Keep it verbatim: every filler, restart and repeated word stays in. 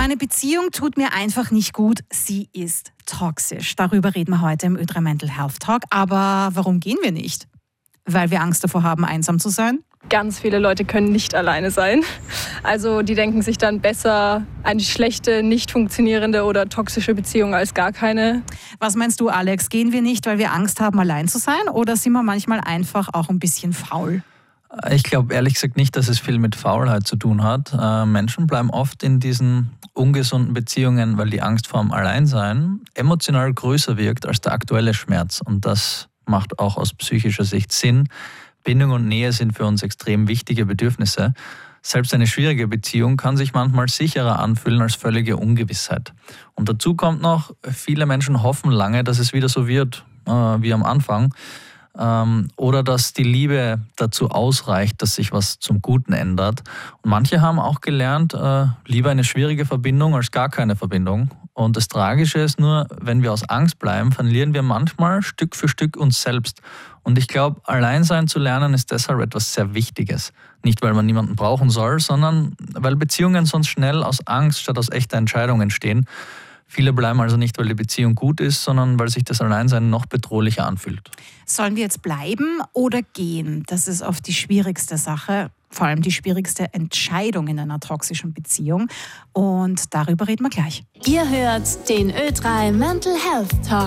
Meine Beziehung tut mir einfach nicht gut. Sie ist toxisch. Darüber reden wir heute im Ö drei Mental Health Talk. Aber warum gehen wir nicht? Weil wir Angst davor haben, einsam zu sein? Ganz viele Leute können nicht alleine sein. Also die denken sich dann besser eine schlechte, nicht funktionierende oder toxische Beziehung als gar keine. Was meinst du, Alex? Gehen wir nicht, weil wir Angst haben, allein zu sein? Oder sind wir manchmal einfach auch ein bisschen faul? Ich glaube ehrlich gesagt nicht, dass es viel mit Faulheit zu tun hat. Äh, Menschen bleiben oft in diesen ungesunden Beziehungen, weil die Angst vor dem Alleinsein emotional größer wirkt als der aktuelle Schmerz. Und das macht auch aus psychischer Sicht Sinn. Bindung und Nähe sind für uns extrem wichtige Bedürfnisse. Selbst eine schwierige Beziehung kann sich manchmal sicherer anfühlen als völlige Ungewissheit. Und dazu kommt noch, viele Menschen hoffen lange, dass es wieder so wird äh, wie am Anfang. Ähm, oder dass die Liebe dazu ausreicht, dass sich was zum Guten ändert. Und manche haben auch gelernt, äh, lieber eine schwierige Verbindung als gar keine Verbindung. Und das Tragische ist nur, wenn wir aus Angst bleiben, verlieren wir manchmal Stück für Stück uns selbst. Und ich glaube, allein sein zu lernen ist deshalb etwas sehr Wichtiges. Nicht, weil man niemanden brauchen soll, sondern weil Beziehungen sonst schnell aus Angst statt aus echter Entscheidung entstehen. Viele bleiben also nicht, weil die Beziehung gut ist, sondern weil sich das Alleinsein noch bedrohlicher anfühlt. Sollen wir jetzt bleiben oder gehen? Das ist oft die schwierigste Sache, vor allem die schwierigste Entscheidung in einer toxischen Beziehung. Und darüber reden wir gleich. Ihr hört den Ö drei Mental Health Talk.